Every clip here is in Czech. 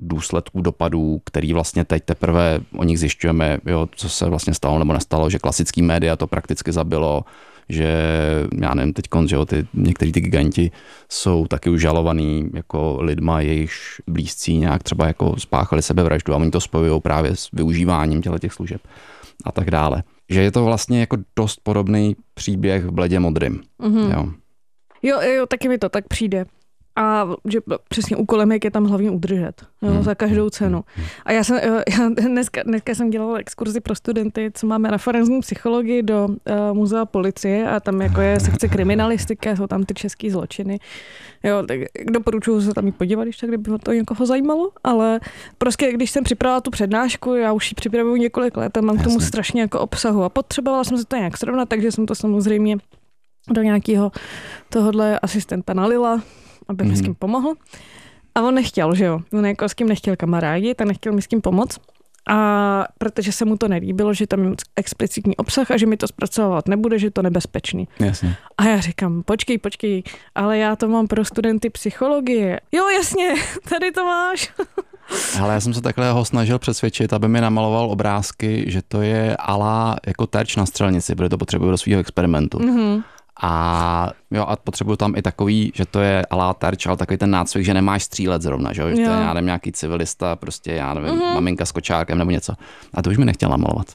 důsledků, dopadů, který vlastně teď teprve o nich zjišťujeme, jo, co se vlastně stalo nebo nestalo, že klasický média to prakticky zabilo, že já nevím, teďkon, že jo, někteří ty giganti jsou taky už žalovaný jako lidma, jejichž blízcí nějak třeba jako spáchali sebevraždu a oni to spojují právě s využíváním těch služeb a tak dále. Že je to vlastně jako dost podobný příběh v Bledě modrým. Mm-hmm. Jo, taky mi to tak přijde. A že přesně úkolem je tam hlavně udržet, jo, za každou cenu. A já dneska jsem dělala exkurzi pro studenty, co máme na forenzní psychologii do muzea policie a tam jako je sekce kriminalistiky, jsou tam ty český zločiny. Jo, tak doporučuji se tam jít podívat, když tak, kdyby to někoho zajímalo, ale prostě když jsem připravila tu přednášku, já už ji připravuju několik let a mám k tomu strašně jako obsahu a potřebovala jsem se to nějak srovnat, takže jsem to samozřejmě do nějakého tohohle asistenta nalila, aby mi s kým pomohl. A on nechtěl, že jo. On jako s kým nechtěl kamarádi, tak nechtěl mi s kým pomoct. A protože se mu to nelíbilo, že tam je moc explicitní obsah a že mi to zpracovat nebude, že to nebezpečný. Jasně. A já říkám, počkej, ale já to mám pro studenty psychologie. Jo, jasně, tady to máš. Ale já jsem se takhle ho snažil přesvědčit, aby mi namaloval obrázky, že to je ala jako terč na střelnici, protože to potřebuju do svého experimentu. Mm-hmm. A potřebuju tam i takový, že to je alá terč, ale takový ten nácvik, že nemáš střílet zrovna, že to je, já nevím, nějaký civilista, prostě já nevím, maminka s kočárkem nebo něco. A to už mi nechtěl namalovat.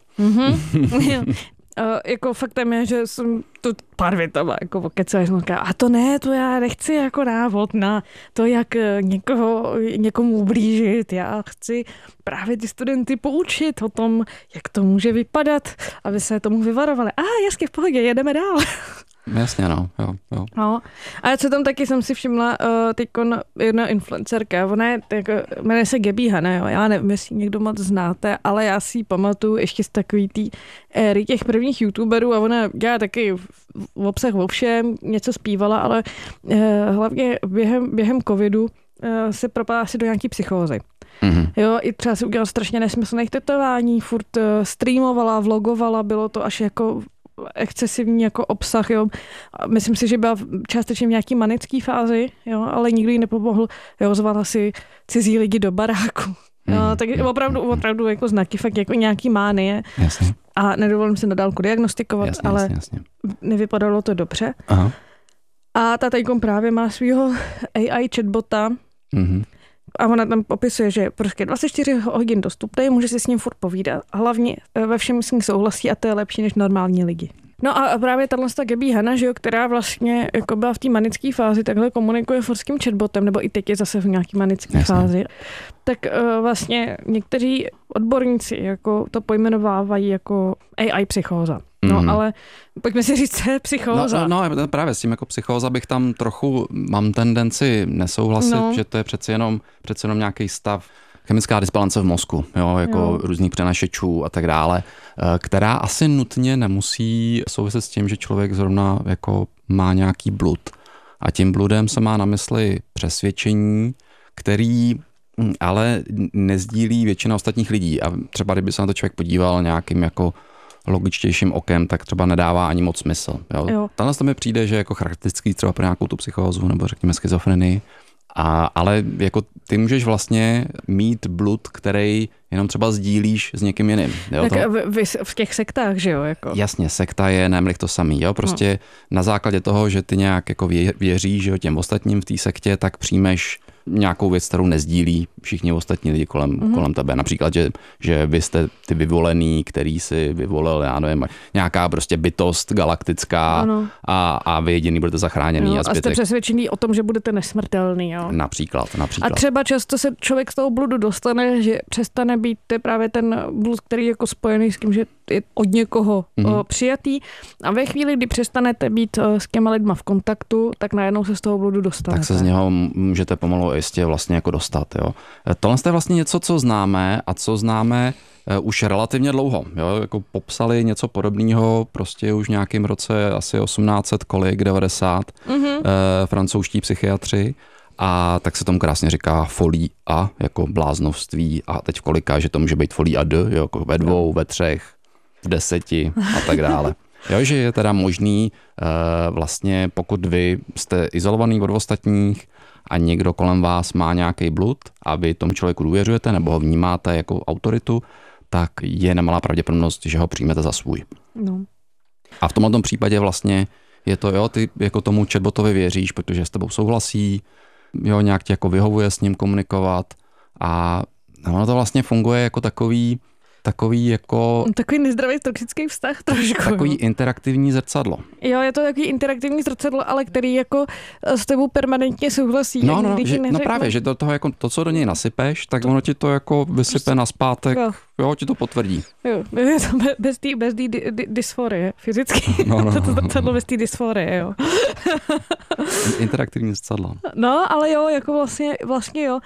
Jako faktem je, že jsem tu pár větama jako pokecala, jsem říkala, a to ne, to já nechci jako návod na to, jak někomu ublížit. Já chci právě ty studenty poučit o tom, jak to může vypadat, aby se tomu vyvarovali. Jasně, v pohodě, jedeme dál. Jasně, jo. No. A co tam taky jsem si všimla, teďkon jedna influencerka, ona je, jmenuje se Gaby Hanna, jo. Já nevím, jestli někdo moc znáte, ale já si ji pamatuju ještě z takový té éry těch prvních youtuberů a ona dělá taky v obsah o všem, něco zpívala, ale hlavně během covidu se propadla asi do nějaký psychózy. Mm-hmm. Jo, i třeba si udělala strašně nesmyslných tetování, furt streamovala, vlogovala, bylo to až jako excesivní jako obsah, jo. Myslím si, že byla částečně v nějaký manický fázi, jo, ale nikdo jí nepomohl, jo, zvala si cizí lidi do baráku. Jo, tak opravdu jako znaky, fakt jako nějaký mánie. Jasně. A nedovolím se na dálku diagnostikovat, ale nevypadalo to dobře. Aha. A ta tajkom právě má svýho AI chatbota, a ona tam popisuje, že prostě 24 hodin dostupný, může si s ním furt povídat. A hlavně ve všem s ním souhlasí a to je lepší než normální lidi. No a právě tato Gaby Hanna, že jo, která vlastně jako byla v té manické fázi, takhle komunikuje furt s tím chatbotem, nebo i teď je zase v nějaký manické fázi. Tak vlastně někteří odborníci jako to pojmenovávají jako AI psychóza. No, ale pojďme si říct, co je psychóza. No, právě s tím jako psychóza bych tam trochu, mám tendenci nesouhlasit, že to je přece jenom nějaký stav, chemická disbalance v mozku, jako různých přenašečů a tak dále, která asi nutně nemusí souviset s tím, že člověk zrovna jako má nějaký blud. A tím bludem se má na mysli přesvědčení, který ale nezdílí většina ostatních lidí. A třeba kdyby se na to člověk podíval nějakým jako logičtějším okem, tak třeba nedává ani moc smysl. Tohle to mi přijde, že jako charakteristický třeba pro nějakou tu psychózu nebo řekněme schizofrenii. Ale jako ty můžeš vlastně mít blud, který jenom třeba sdílíš s někým jiným. Jo? Tak v těch sektách, že jo? Jako. Jasně, sekta je nemlich to samý. Jo? Prostě na základě toho, že ty nějak jako věříš, že těm ostatním v té sektě, tak přijmeš nějakou věc, kterou nezdílí všichni ostatní lidi kolem tebe. Například, že vy jste ty vyvolený, který si vyvolil, já nevím, nějaká prostě bytost galaktická a vy jediný budete zachráněný. A jste přesvědčený o tom, že budete nesmrtelný. Jo? Například. A třeba často se člověk z toho bludu dostane, že přestane být právě ten blud, který je jako spojený s tím, že je od někoho přijatý. A ve chvíli, kdy přestanete být s těma lidma v kontaktu, tak najednou se z toho bludu dostanete. Tak se z něho můžete pomalu jistě vlastně jako dostat. Jo. Tohle je vlastně něco, co známe a co známe už relativně dlouho. Jo. Jako popsali něco podobného prostě už v nějakém roce asi 1890 francouzští psychiatři. A tak se tomu krásně říká folie a, jako bláznovství a teď v kolika, že to může být folie a deux, jako ve 2, ve 3, v 10 a tak dále. Jo, že je teda možný vlastně, pokud vy jste izolovaný od ostatních a někdo kolem vás má nějaký blud a vy tomu člověku důvěřujete nebo ho vnímáte jako autoritu, tak je nemalá pravděpodobnost, že ho přijmete za svůj. No. A v tomto případě vlastně je to, jo, ty jako tomu chatbotovi věříš, protože s tebou souhlasí, jo, nějak tě jako vyhovuje s ním komunikovat a ono to vlastně funguje jako takový jako... Takový nezdravý toxický vztah trošku. Takový interaktivní zrcadlo. Jo, je to takový interaktivní zrcadlo, ale který jako s tebou permanentně souhlasí. No právě, že do toho jako to, co do něj nasypeš, tak ono ti to jako vysype naspátek, jo, ti to potvrdí. Jo, je to bez té dysforie, fyzicky. To zrcadlo bez té dysforie, jo. Interaktivní zrcadlo. No, ale jo, jako vlastně jo.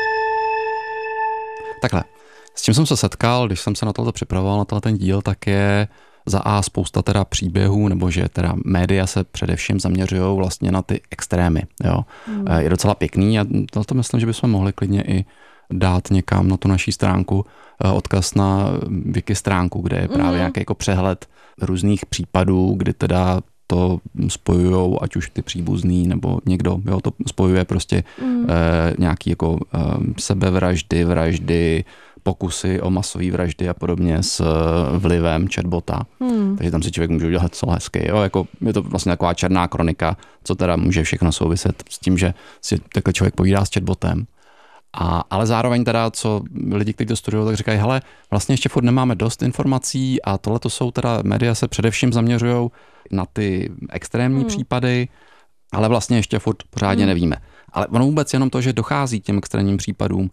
Takhle. S čím jsem se setkal, když jsem se na tohle připravoval, na ten díl, tak je za A spousta teda příběhů, nebo že teda média se především zaměřují vlastně na ty extrémy. Jo. Je docela pěkný a to myslím, že bychom mohli klidně i dát někam na tu naší stránku odkaz na wiki stránku, kde je právě nějaký jako přehled různých případů, kdy teda to spojujou, ať už ty příbuzný, nebo někdo, jo, to spojuje prostě nějaký jako sebevraždy, vraždy, pokusy o masové vraždy a podobně s vlivem chatbota. Takže tam si člověk může udělat co hezky. Jo? Jako je to vlastně taková černá kronika, co teda může všechno souviset s tím, že si takhle člověk povídá s chatbotem. Ale zároveň teda, co lidi, kteří to studují, tak říkají, hele, vlastně ještě furt nemáme dost informací a tohle to jsou teda, média se především zaměřují na ty extrémní případy, ale vlastně ještě furt pořádně nevíme. Ale ono vůbec jenom to, že dochází k těm extrémním případům,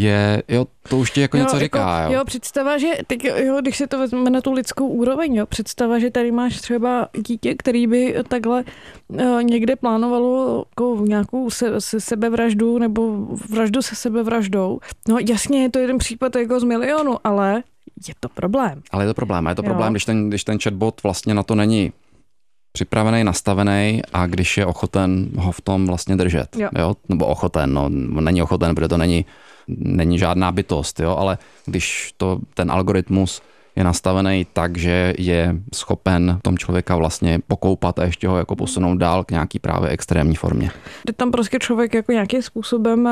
to už ti jako něco říká. Jo, představa, že teď, když se to vezme na tu lidskou úroveň, jo, představa, že tady máš třeba dítě, který by takhle někde plánovalo jako nějakou sebevraždu nebo vraždu se sebevraždou. No jasně, je to jeden případ jako z milionu, ale je to problém. Ale je to problém. Když ten chatbot vlastně na to není připravený, nastavený a když je ochoten ho v tom vlastně držet. Jo? Nebo ochoten, není ochoten, protože to není žádná bytost, jo? Ale když ten algoritmus je nastavený tak, že je schopen tom člověka vlastně pokoupat a ještě ho jako posunout dál k nějaký právě extrémní formě. Kdy tam prostě člověk jako nějakým způsobem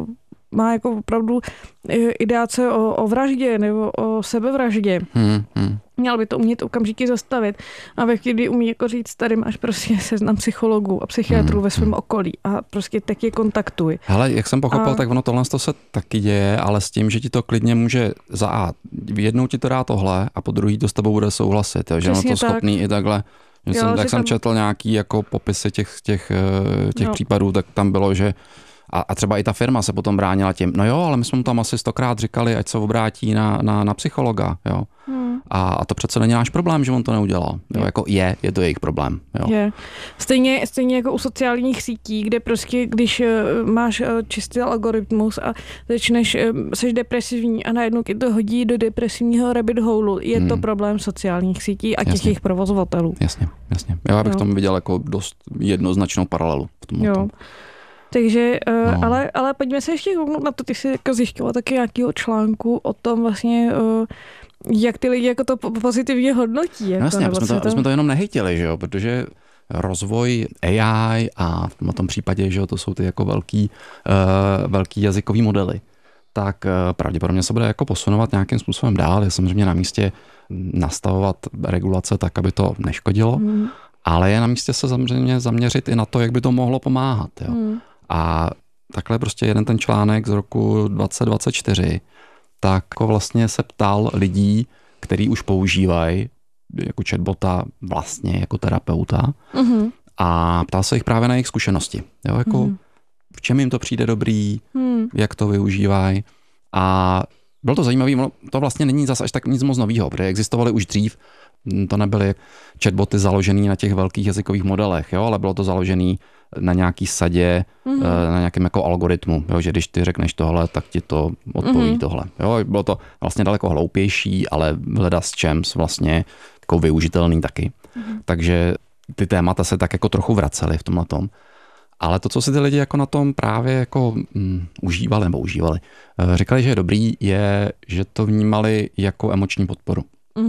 má jako opravdu ideace o vraždě nebo o sebevraždě. Měl by to umět okamžitě zastavit. A ve chvíli umí jako říct, tady máš prostě seznam psychologů a psychiatrů ve svém okolí a prostě tak je kontaktuj. Hele, jak jsem pochopil, tak ono tohle se taky děje, ale s tím, že ti to klidně může jednou ti to dá tohle a po druhý to s tebou bude souhlasit, jo, že ono to schopný i takhle. Jsem četl nějaký jako popisy těch případů, tak tam bylo, že a třeba i ta firma se potom bránila tím, no jo, ale my jsme mu tam asi 100krát říkali, ať se obrátí na psychologa, jo. A to přece není náš problém, že on to neudělal. Jo, jako je to jejich problém. Jo. Je. Stejně jako u sociálních sítí, kde prostě, když máš čistý algoritmus a seš depresivní a najednou ti to hodí do depresivního rabbit hole, je to problém sociálních sítí a těch jejich provozovatelů. Jasně. Já bych tomu viděl jako dost jednoznačnou paralelu v tom. Jo. Takže, ale pojďme se ještě kouknout na to, ty jsi jako zjišťovala taky nějakého článku o tom vlastně, jak ty lidi jako to pozitivně hodnotí. Jako, jasně, jsme to jenom nehejtili, že jo, protože rozvoj AI a v tom případě, že jo, to jsou ty jako velký jazykový modely, tak pravděpodobně se bude jako posunovat nějakým způsobem dál. Je samozřejmě na místě nastavovat regulace tak, aby to neškodilo, ale je na místě se samozřejmě zaměřit i na to, jak by to mohlo pomáhat. Jo. A takhle prostě jeden ten článek z roku 2024, tak vlastně se ptal lidí, který už používají jako chatbota vlastně jako terapeuta a ptal se jich právě na jejich zkušenosti. Jo, jako v čem jim to přijde dobrý, jak to využívají. A bylo to zajímavé, to vlastně není zase až tak nic moc novýho, protože existovaly už dřív, to nebyly chatboty založený na těch velkých jazykových modelech, jo, ale bylo to založený na nějaký sadě, na nějakém jako algoritmu, jo, že když ty řekneš tohle, tak ti to odpoví tohle. Jo, bylo to vlastně daleko hloupější, ale hledat s čems vlastně jako využitelný taky. Takže ty témata se tak jako trochu vracely v tomhletom. Ale to, co si ty lidi jako na tom právě jako užívali, říkali, že je dobrý, je, že to vnímali jako emoční podporu.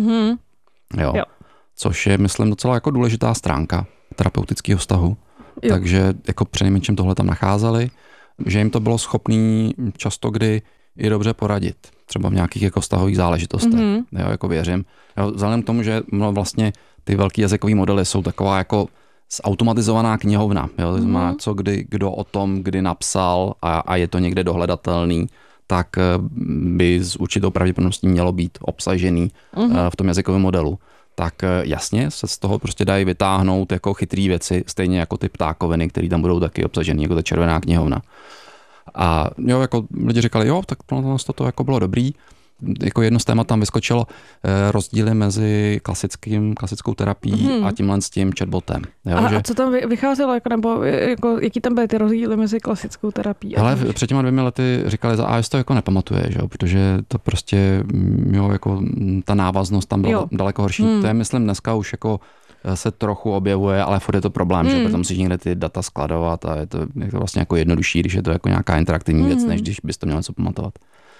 Jo. Což je, myslím, docela jako důležitá stránka terapeutického vztahu. Jo. Takže jako přinejmenším tohle tam nacházeli. že jim to bylo schopný často kdy i dobře poradit. Třeba v nějakých jako vztahových záležitostech. Jo, jako věřím. Jo, vzhledem k tomu, že vlastně ty velký jazykový modely jsou taková jako zautomatizovaná knihovna. Jo, to znamená, co kdo o tom kdy napsal a je to někde dohledatelný, tak by s určitou pravděpodobností mělo být obsažený v tom jazykovém modelu. Tak jasně se z toho prostě dají vytáhnout jako chytrý věci, stejně jako ty ptákoviny, které tam budou taky obsažený, jako ta červená knihovna. A jo, jako lidi říkali, jo, tak to jako bylo dobrý. Jako jedno z témat tam vyskočilo rozdíly mezi klasickou terapií a tímhle s tím chatbotem. Jo, a co tam vycházelo, nebo jaký tam byly ty rozdíly mezi klasickou terapií? Hele, před těma 2 lety říkali, že AS to jako nepamatuje, že jo, protože to prostě, jo, jako ta návaznost tam byla daleko horší. To je, myslím, dneska už jako se trochu objevuje, ale furt je to problém, že protože musíš někde ty data skladovat a je to vlastně jako jednodušší, když je to jako nějaká interaktivní věc, než když bys to měl něco pamatovat.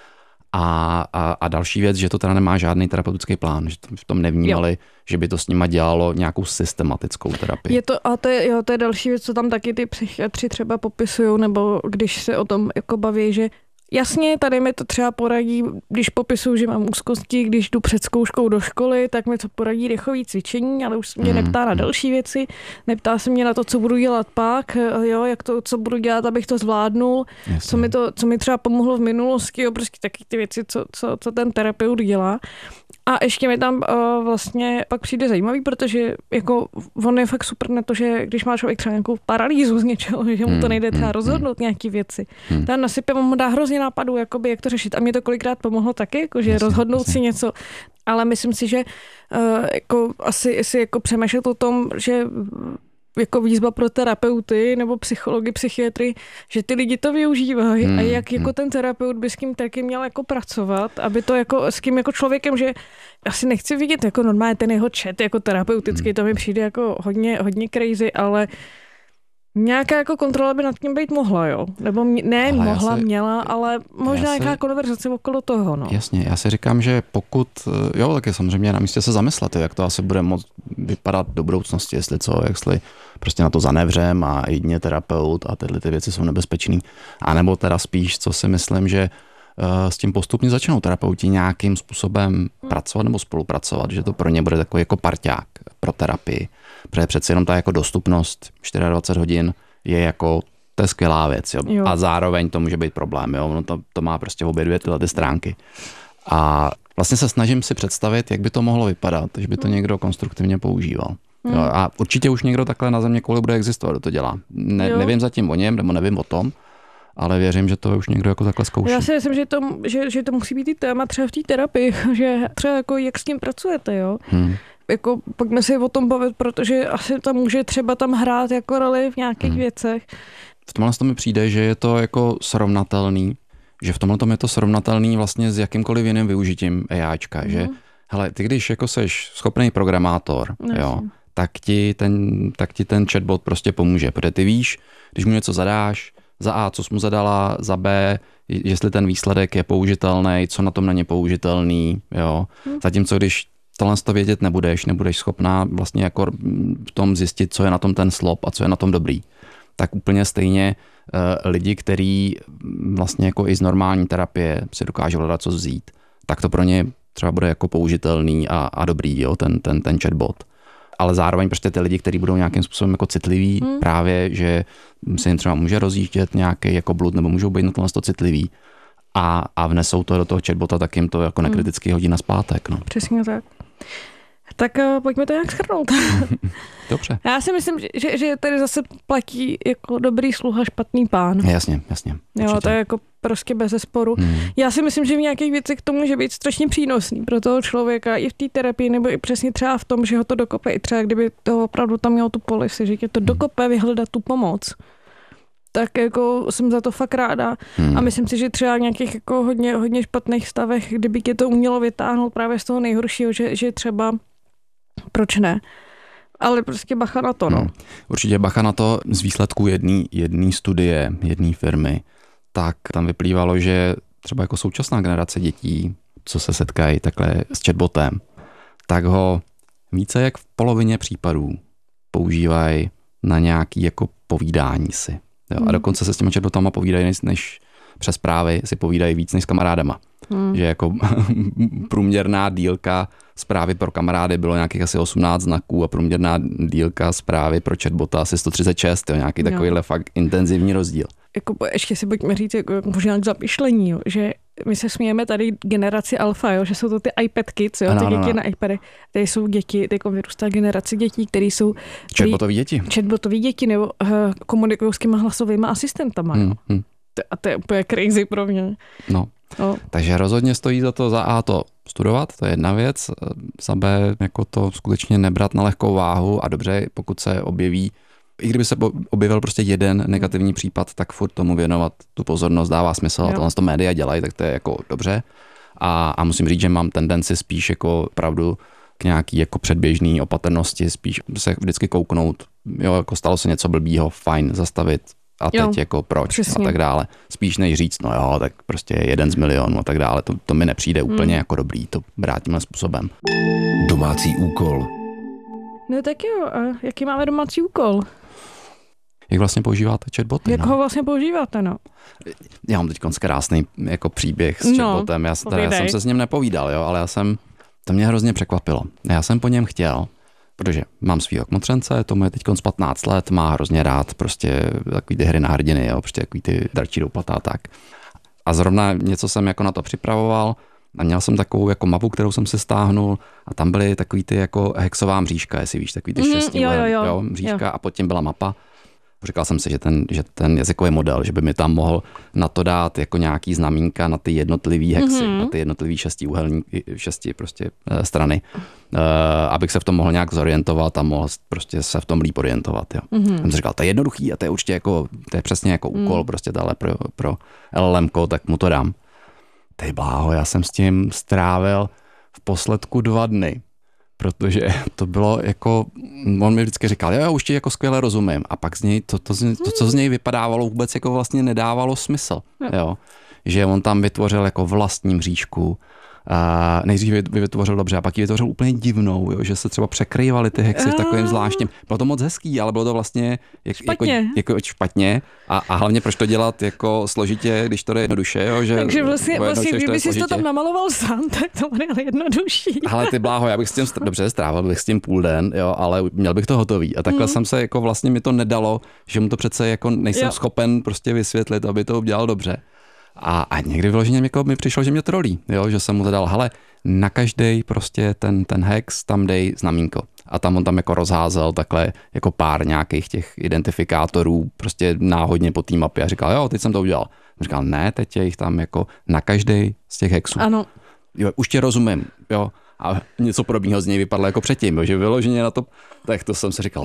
A další věc, že to teda nemá žádný terapeutický plán, že v tom nevnímali, že by to s nima dělalo nějakou systematickou terapii. To je další věc, co tam taky ty psychiatři třeba popisují, nebo když se o tom jako baví, že jasně, tady mi to třeba poradí, když popisuju, že mám úzkosti, když jdu před zkouškou do školy, tak mi to poradí dechové cvičení, ale už se mě neptá na další věci, neptá se mě na to, co budu dělat pak, jo, co budu dělat, abych to zvládnul, co mi třeba pomohlo v minulosti, jo, prostě taky ty věci, co ten terapeut dělá. A ještě mi tam vlastně pak přijde zajímavý, protože jako on je fakt super na to, že když má člověk třeba nějakou paralýzu z něčeho, že mu to nejde třeba rozhodnout nějaký věci. Tam nasype, mu dá hrozně nápadů, jakoby, jak to řešit. A mě to kolikrát pomohlo taky, jakože rozhodnout si něco. Ale myslím si, že jako asi jako přemýšlet o tom, že jako výzva pro terapeuty nebo psychologi, psychiatry, že ty lidi to využívají a jak jako ten terapeut by s kým taky měl jako pracovat, aby to jako s kým jako člověkem, že asi nechci vidět jako normálně ten jeho chat jako terapeutický, to mi přijde jako hodně crazy, ale nějaká jako kontrola by nad tím být mohla, jo? Nebo měla, ale možná nějaká konverzace okolo toho, no. Jasně, já si říkám, že pokud, jo, tak je samozřejmě na místě se zamyslet, jak to asi bude moct vypadat do budoucnosti, jestli prostě na to zanevřem a jedině terapeut a tyhle ty věci jsou nebezpečný. A nebo teda spíš, co si myslím, že s tím postupně začnou terapeuti nějakým způsobem pracovat nebo spolupracovat, že to pro ně bude takový jako parťák pro terapii. Protože přeci jenom ta jako dostupnost 24 hodin je jako, to je skvělá věc, jo. A zároveň to může být problém, jo. No to má prostě obě dvě tyhle ty stránky. A vlastně se snažím si představit, jak by to mohlo vypadat, že by to někdo konstruktivně používal. Jo, a určitě už někdo takhle na země kouli bude existovat, kdo to dělá. Nevím zatím o něm, nebo nevím o tom, ale věřím, že to už někdo jako takhle zkouší. Já si myslím, že to musí být i téma třeba v té terapii, že třeba jako jak s tím pracujete, jo. Jako pojďme si o tom bavit, protože asi to může třeba tam hrát jako roli v nějakých věcech. V tomhle mi přijde, že je to jako srovnatelný, že v tomhle je to srovnatelný vlastně s jakýmkoliv jiným využitím AIčka, že hele, ty když jako seš schopný programátor, jo, tak ti ten chatbot prostě pomůže, protože ty víš, když mu něco zadáš, za A, co jsi mu zadala, za B, jestli ten výsledek je použitelný, co na tom není použitelný, jo. Zatímco když tohle to vědět nebudeš schopná vlastně jako v tom zjistit, co je na tom ten slop a co je na tom dobrý. Tak úplně stejně lidi, kteří vlastně jako i z normální terapie si dokážou hledat co vzít, tak to pro ně třeba bude jako použitelný a dobrý, jo, ten chatbot. Ale zároveň prostě ty lidi, kteří budou nějakým způsobem jako citliví, právě, že se jim třeba může rozjíždět nějaký jako blud, nebo můžou být na tohle citliví a vnesou to do toho chatbota, tak jim to jako nekriticky hodí na zpátek. No. Přesně tak. Tak pojďme to nějak shrnout. Dobře. Já si myslím, že tady zase platí jako dobrý sluha, špatný pán. Jasně. Jo, to je jako prostě bezesporu. Já si myslím, že v nějakých věcech to může být strašně přínosný pro toho člověka i v té terapii, nebo i přesně třeba v tom, že ho to dokope, i třeba kdyby to opravdu tam mělo tu policy, že tě to dokope vyhledat tu pomoc. Tak jako jsem za to fakt ráda a myslím si, že třeba v nějakých jako hodně špatných stavech, kdyby tě to umělo vytáhnout právě z toho nejhoršího, že třeba proč ne? Ale prostě bacha na to, no. Určitě bacha na to. Z výsledků jedné studie, jedné firmy, tak tam vyplývalo, že třeba jako současná generace dětí, co se setkají takhle s chatbotem, tak ho více jak v polovině případů používají na nějaký jako povídání si. Jo? A dokonce se s těma chatbotama povídají než přes zprávy si povídají víc než s kamarádama. Že jako průměrná dílka zprávy pro kamarády bylo nějakých asi 18 znaků a průměrná dílka zprávy pro chatbota asi 136, jo, nějaký takovýhle fakt intenzivní rozdíl. Jako ještě si pojďme říct, jako možná k zamyšlení, jo, že my se smějeme tady generaci alfa, jo, že jsou to ty iPad kids, jo, ty děti na iPady. Tady jsou děti, jako vyrůstá generace dětí, které jsou chatbotový děti nebo komunikují s těma hlasovými asistentama. A to je úplně crazy pro mě. No. Takže rozhodně stojí za to za A to studovat, to je jedna věc, za B jako to skutečně nebrat na lehkou váhu a dobře, pokud se objeví, i kdyby se objevil prostě jeden negativní případ, tak furt tomu věnovat tu pozornost dává smysl a tohle to média dělají, tak to je jako dobře. A musím říct, že mám tendenci spíš jako opravdu k nějaký jako předběžný opatrnosti, spíš se vždycky kouknout, jo, jako stalo se něco blbýho, fajn, zastavit a teď jako proč přesně. A tak dále. Spíš než říct, no jo, tak prostě 1 z milionů a tak dále, to mi nepřijde úplně jako dobrý, to brát tímhle způsobem. Domácí úkol. No tak jo, a jaký máme domácí úkol? Jak vlastně používáte chatboty? Jak ho vlastně používáte, no? Já mám teď krásný jako příběh s chatbotem, já jsem se s ním nepovídal, jo, ale to mě hrozně překvapilo. Já jsem po něm chtěl, protože mám svýho kmotřence, tomu je teď 15 let, má hrozně rád prostě takový ty hry na hrdiny, jo, prostě takový ty dračí doupata a tak. A zrovna něco jsem jako na to připravoval a měl jsem takovou jako mapu, kterou jsem si stáhnul a tam byly takový ty jako hexová mřížka, jestli víš, takový ty šestí mřížka a pod tím byla mapa. Říkal jsem si, že ten jazykový model, že by mi tam mohl na to dát jako nějaký znamínka na ty jednotlivý hexy, na ty jednotlivý šesti prostě strany, abych se v tom mohl nějak zorientovat a mohl prostě se v tom líp orientovat. Jo. Jsem si říkal, to je jednoduchý a to je určitě jako, to je přesně jako úkol prostě dále pro LLMko, tak mu to dám. Ty bláho, já jsem s tím strávil v posledku 2 dny. Protože to bylo jako, on mi vždycky říkal, jo, už ti jako skvěle rozumím. A pak z něj, to, co z něj vypadávalo, vůbec jako vlastně nedávalo smysl. Jo. Že on tam vytvořil jako vlastní mřížku, nejdřív vytvořil dobře a pak ji vytvořil úplně divnou, jo, že se třeba překrývaly ty hexy v takovým zvláštním. Bylo to moc hezký, ale bylo to vlastně jako špatně. A hlavně proč to dělat jako složitě, když to jde jednoduše. Jo, že takže vlastně kdyby jsi to tam namaloval sám, tak to bude jednodušší. Ale ty bláho, já bych s tím dobře strávil bych s tím půl den, jo, ale měl bych to hotový. A takhle jsem se jako vlastně mi to nedalo, že mu to přece jako nejsem schopen prostě vysvětlit, aby to udělal dobře. A někdy vyloženě jako mi přišlo, že mě trolí, jo, že jsem mu to dal, hele, na každej prostě ten hex tam dej znamínko. A tam on tam jako rozházel takhle jako pár nějakých těch identifikátorů prostě náhodně po té mapě a říkal, jo, teď jsem to udělal. Říkal, ne, teď je jich tam jako na každej z těch hexů. Ano. Jo, už tě rozumím, jo. A něco podobného z něj vypadlo jako předtím, jo, že vyloženě na to, tak to jsem si říkal,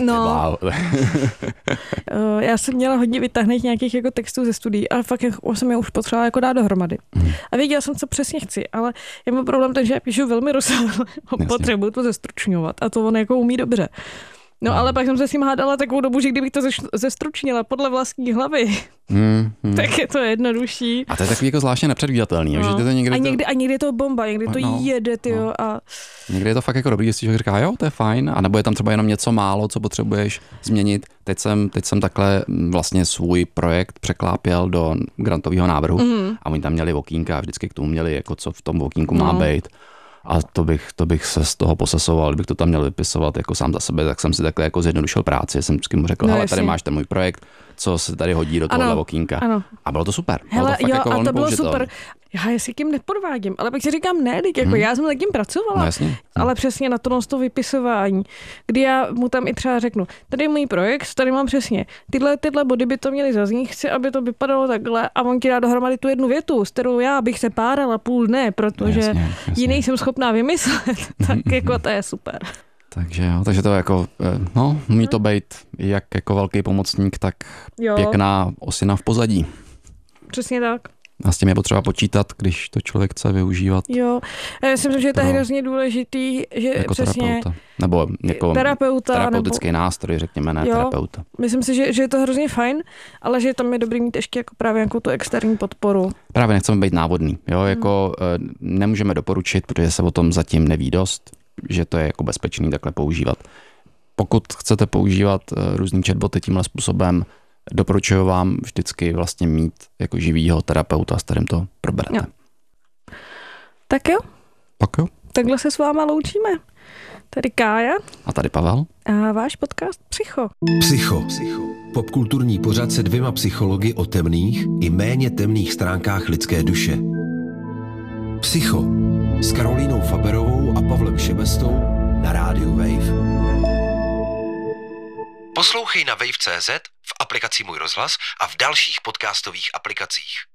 Já jsem měla hodně vytáhnout nějakých jako textů ze studií, ale fakt jsem je už potřebovala jako dát dohromady. A věděla jsem, co přesně chci, ale já mám problém ten, že já píšu velmi rozsáhle, potřebuji to zestručňovat a to on jako umí dobře. No ale pak jsem se s ním hádala takovou dobu, že kdybych to zestručnila podle vlastní hlavy, tak je to jednodušší. A to je takový jako zvláštně nepředvídatelný. Že to někdy a někdy je to bomba, někdy to jede, tyjo. A někdy je to fakt jako dobrý, jestli člověk říká, jo, to je fajn, anebo je tam třeba jenom něco málo, co potřebuješ změnit. Teď jsem takhle vlastně svůj projekt překlápěl do grantového návrhu a oni tam měli okýnka a vždycky k tomu měli, jako co v tom okýnku má být. A to bych se z toho posesoval, kdybych to tam měl vypisovat jako sám za sebe, tak jsem si takhle jako zjednodušil práci. Jsem vždycky mu řekl, hele, tady máš ten můj projekt, co se tady hodí do tohohle okýnka. A bylo to super. Hele, jo, jako a to bylo super. Já si tím nepodvádím, ale pak si říkám, ne, jako já jsem tím pracovala, no, jasně. Ale přesně na to vypisování, kdy já mu tam i třeba řeknu, tady je můj projekt, tady mám přesně tyhle body by to měly zaznít, chci, aby to vypadalo takhle a on ti dá dohromady tu jednu větu, s kterou já bych se párala půl dne, protože jasně. Jiný jsem schopná vymyslet, tak jako to je super. Takže to jako, no, umí to být jak jako velký pomocník, tak pěkná osina v pozadí. Přesně tak. A s tím je potřeba počítat, když to člověk chce využívat. Jo, já si myslím, že to je hrozně důležitý, že jako přesně terapeuta. Nebo jako terapeutický nástroj, řekněme, ne terapeuta. Myslím si, že je to hrozně fajn, ale že tam je dobrý mít ještě jako právě jako tu externí podporu. Právě nechceme být návodný, jo, jako nemůžeme doporučit, protože se o tom zatím neví dost, že to je jako bezpečný takhle používat. Pokud chcete používat různý chatboty tímhle způsobem, doporučuji vám vždycky vlastně mít jako živýho terapeuta, s kterým to proberete. Jo. Tak jo. Pak jo. Takhle se s váma loučíme. Tady Kája. A tady Pavel. A váš podcast Psycho. Psycho. Popkulturní pořad se 2 psychologi o temných i méně temných stránkách lidské duše. Psycho s Karolínou Faberovou a Pavlem Šebestou na rádiu Wave. Poslouchej na wave.cz, v aplikaci Můj rozhlas a v dalších podcastových aplikacích.